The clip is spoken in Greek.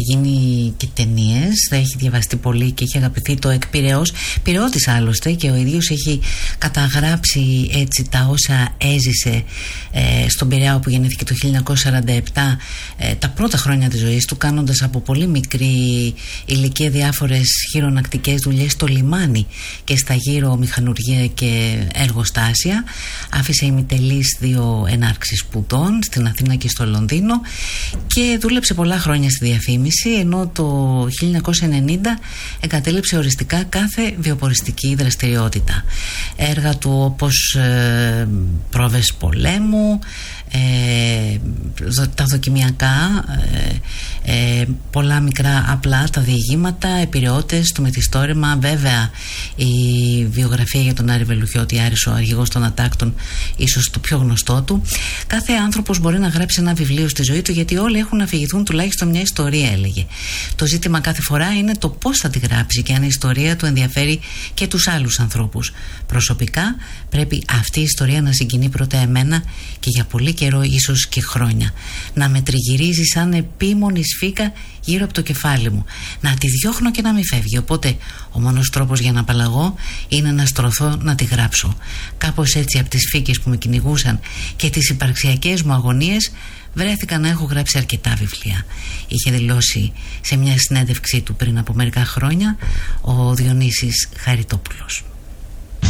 γίνει και ταινίες, θα έχει διαβαστεί πολύ και έχει αγαπηθεί. Το εκ Πειραιώς, Πειραιώτης άλλωστε, και ο ίδιος έχει καταγράψει έτσι τα όσα έζησε στον Πειραιά, που γεννήθηκε το 1947, τα πρώτα χρόνια της ζωής του, κάνοντας από πολύ μικρή ηλικία διάφορες χειρονακτικές δουλειές στο λιμάνι και στα γύρω μηχανουργία και εργοστάσια. Άφησε ημιτελείς 2 ενάρξεις σπουδών στην Αθήνα και στο Λονδίνο και δούλεψε πολλά χρόνια στη διαφήμιση, ενώ το 1990 εγκατέλειψε οριστικά κάθε βιοποριστική δραστηριότητα. Έργα του όπως πρόβες πολέμου, τα δοκιμιακά, πολλά μικρά απλά, τα διηγήματα, Επιραιώτες, το μυθιστόρημα, βέβαια η βιογραφία για τον Άρη Βελουχιώτη, Άρης ο αρχηγός των Ατάκτων, ίσως το πιο γνωστό του. Κάθε άνθρωπος μπορεί να γράψει ένα βιβλίο στη ζωή του, γιατί όλοι έχουν να αφηγηθούν τουλάχιστον μια ιστορία, έλεγε. Το ζήτημα κάθε φορά είναι το πώς θα τη γράψει και αν η ιστορία του ενδιαφέρει και τους άλλους ανθρώπους. Προσωπικά πρέπει αυτή η ιστορία να συγκινεί πρώτα εμένα και για πολύ καιρό, ίσως και χρόνια, να με τριγυρίζει σαν επίμονη σφίκα γύρω από το κεφάλι μου, να τη διώχνω και να μην φεύγει. Οπότε ο μόνος τρόπος για να απαλλαγώ είναι να στρωθώ να τη γράψω. Κάπως έτσι, από τις φύκες που με κυνηγούσαν και τις υπαρξιακές μου αγωνίες, βρέθηκα να έχω γράψει αρκετά βιβλία. Είχε δηλώσει σε μια συνέντευξή του πριν από μερικά χρόνια ο Διονύσης Χαριτόπουλος.